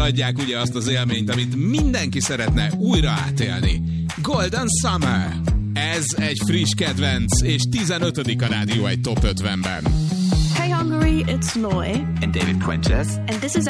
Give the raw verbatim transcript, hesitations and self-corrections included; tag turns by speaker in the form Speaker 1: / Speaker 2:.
Speaker 1: adják ugye azt az élményt, amit mindenki szeretne újra átélni. Golden Summer. Ez egy friss kedvenc, és tizenötödik a Rádió egy Top ötvenben.
Speaker 2: Hey Hungary, it's Loy.
Speaker 3: And David Quintus.
Speaker 2: And this is